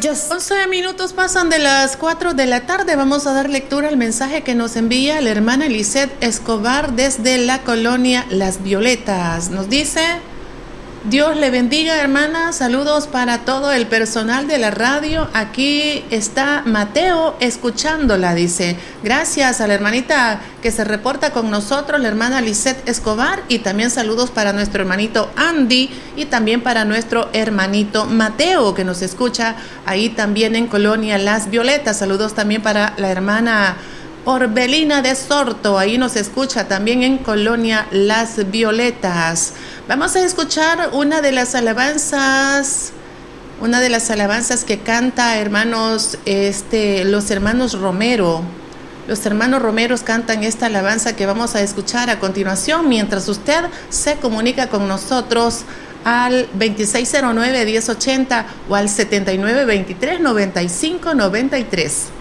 11 minutos pasan de las 4 de la tarde. Vamos a dar lectura al mensaje que nos envía la hermana Lisette Escobar desde la colonia Las Violetas. Nos dice: Dios le bendiga, hermana. Saludos para todo el personal de la radio. Aquí está Mateo escuchándola, dice. Gracias a la hermanita que se reporta con nosotros, la hermana Lisette Escobar. Y también saludos para nuestro hermanito Andy y también para nuestro hermanito Mateo, que nos escucha ahí también en colonia Las Violetas. Saludos también para la hermana Orbelina de Sorto, ahí nos escucha también en colonia Las Violetas. Vamos a escuchar una de las alabanzas que canta, hermanos, los hermanos Romero. Los hermanos Romeros cantan esta alabanza que vamos a escuchar a continuación, mientras usted se comunica con nosotros al 2609-1080 o al 7923-9593.